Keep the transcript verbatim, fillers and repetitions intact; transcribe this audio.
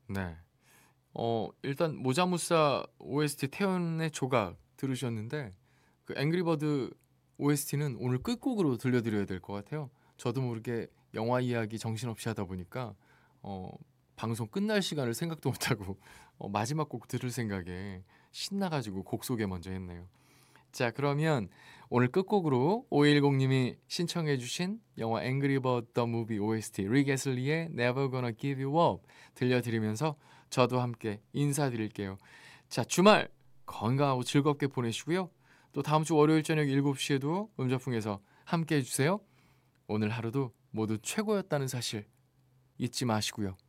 네. 어 일단 모자무사 오에스티 태연의 조각 들으셨는데 그 앵그리버드 오에스티는 오늘 끝곡으로 들려드려야 될 것 같아요. 저도 모르게 영화 이야기 정신없이 하다 보니까 어 방송 끝날 시간을 생각도 못 하고 어 마지막 곡 들을 생각에 신나 가지고 곡 소개 먼저 했네요. 자, 그러면 오늘 끝곡으로 오일공 님이 신청해 주신 영화 앵그리 버드 더 무비 오에스티 릭 애슬리의 Never Gonna Give You Up 들려드리면서 저도 함께 인사드릴게요. 자, 주말 건강하고 즐겁게 보내시고요. 또 다음 주 월요일 저녁 일곱 시에도 음저풍에서 함께 해주세요. 오늘 하루도 모두 최고였다는 사실 잊지 마시고요.